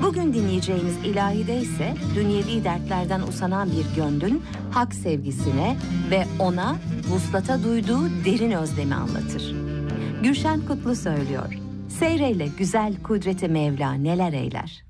Bugün dinleyeceğimiz ilahide ise dünyevi dertlerden usanan bir gönlün hak sevgisine ve ona vuslata duyduğu derin özlemi anlatır. Gülşen Kutlu söylüyor. Seyreyle güzel kudreti Mevla neler eyler.